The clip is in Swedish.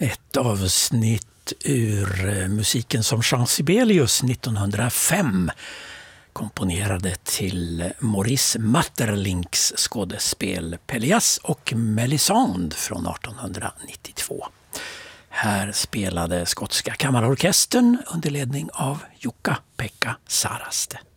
Ett avsnitt ur musiken som Jean Sibelius 1905 komponerade till Maurice Maeterlinck's skådespel Pelléas och Mélisande från 1892. Här spelade skotska kammarorkestern under ledning av Jukka-Pekka Saraste.